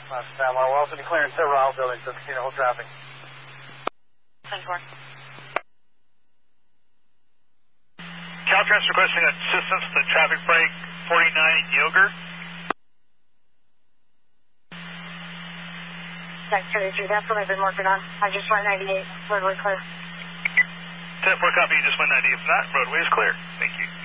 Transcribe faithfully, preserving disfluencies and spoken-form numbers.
Uh, Sam, we're also declaring several outbuildings to casino whole traffic. ten four. Caltrans requesting assistance to traffic break forty-nine Yoger. That's thirty-three, that's what I've been working on. I just went ninety-eight, roadway clear. ten four copy, you just went ninety. If not, roadway is clear. Thank you.